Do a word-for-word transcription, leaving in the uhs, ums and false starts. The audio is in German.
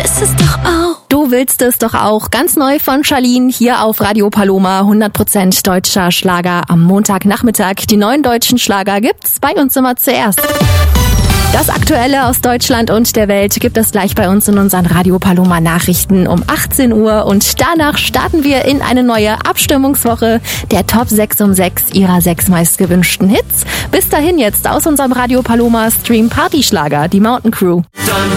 willst es doch auch. Du willst es doch auch. Ganz neu von Charlene hier auf Radio Paloma. hundert Prozent deutscher Schlager am Montagnachmittag. Die neuen deutschen Schlager gibt's bei uns immer zuerst. Das Aktuelle aus Deutschland und der Welt gibt es gleich bei uns in unseren Radio Paloma Nachrichten um achtzehn Uhr. Und danach starten wir in eine neue Abstimmungswoche der Top sechs um sechs ihrer sechs meistgewünschten Hits. Bis dahin jetzt aus unserem Radio Paloma Stream Partyschlager, die Mountain Crew.